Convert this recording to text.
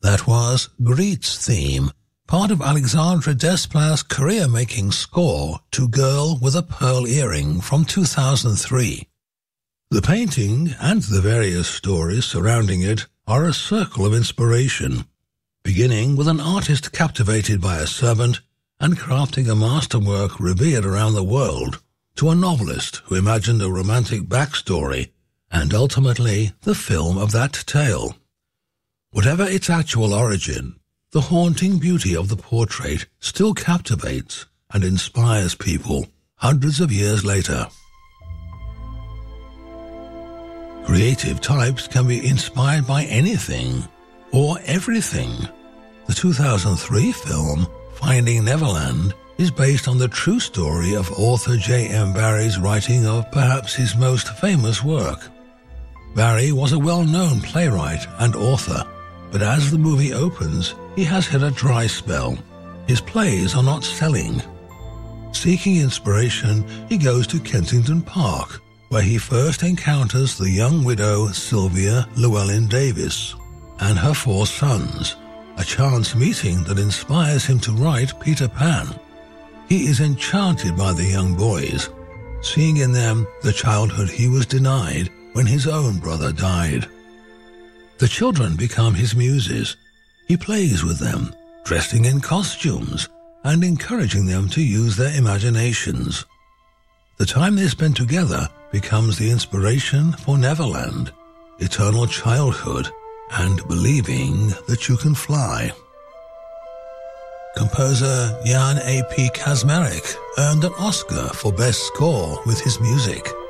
That was Griet's theme, part of Alexandre Desplat's career-making score to Girl with a Pearl Earring from 2003. The painting and the various stories surrounding it are a circle of inspiration, beginning with an artist captivated by a servant and crafting a masterwork revered around the world, to a novelist who imagined a romantic backstory and ultimately the film of that tale. Whatever its actual origin, the haunting beauty of the portrait still captivates and inspires people hundreds of years later. Creative types can be inspired by anything or everything. The 2003 film Finding Neverland is based on the true story of author J.M. Barrie's writing of perhaps his most famous work. Barrie was a well-known playwright and author, but as the movie opens, he has hit a dry spell. His plays are not selling. Seeking inspiration, he goes to Kensington Park, where he first encounters the young widow Sylvia Llewellyn Davis and her 4 sons, a chance meeting that inspires him to write Peter Pan. He is enchanted by the young boys, seeing in them the childhood he was denied when his own brother died. The children become his muses. He plays with them, dressing in costumes and encouraging them to use their imaginations. The time they spend together becomes the inspiration for Neverland, eternal childhood, and believing that you can fly. Composer Jan A.P. Kaczmarek earned an Oscar for Best Score with his music.